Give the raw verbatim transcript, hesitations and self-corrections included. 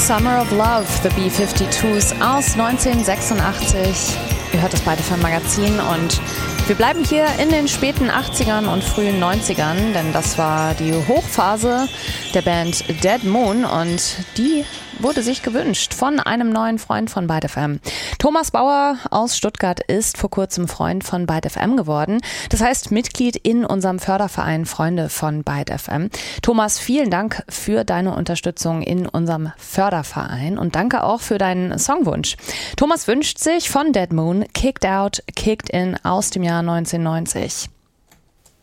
Summer of Love, The B zweiundfünfzigers aus neunzehnhundertsechsundachtzig. Ihr hört das Byte F M Magazin und wir bleiben hier in den späten achtzigern und frühen neunzigern, denn das war die Hochphase der Band Dead Moon und die wurde sich gewünscht von einem neuen Freund von Byte F M. Thomas Bauer aus Stuttgart ist vor kurzem Freund von Byte F M geworden. Das heißt Mitglied in unserem Förderverein Freunde von Byte F M. Thomas, vielen Dank für deine Unterstützung in unserem Förderverein und danke auch für deinen Songwunsch. Thomas wünscht sich von Dead Moon Kicked Out, Kicked In aus dem Jahr neunzehnhundertneunzig.